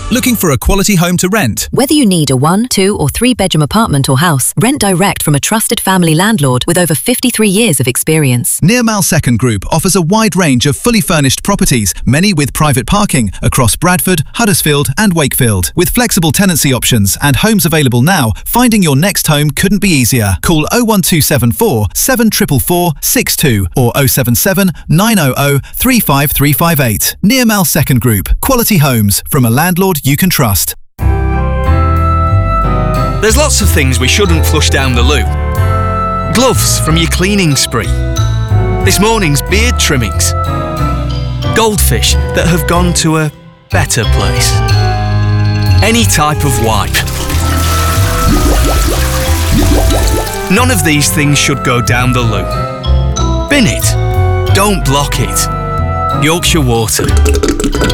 Looking for a quality home to rent? Whether you need a 1, 2 or 3 bedroom apartment or house, rent direct from a trusted family landlord with over 53 years of experience. Nearmal Second Group offers a wide range of fully furnished properties, many with private parking, across Bradford, Huddersfield and Wakefield. With flexible tenancy options and homes available now, finding your next home couldn't be easier. Call 01274 7444 62 or 077 900 35358. Nearmal Second Group. Quality homes from a landlord you can trust. There's lots of things we shouldn't flush down the loo. Gloves from your cleaning spree. This morning's beard trimmings. Goldfish that have gone to a better place. Any type of wipe. None of these things should go down the loo. Bin it. Don't block it. Yorkshire Water.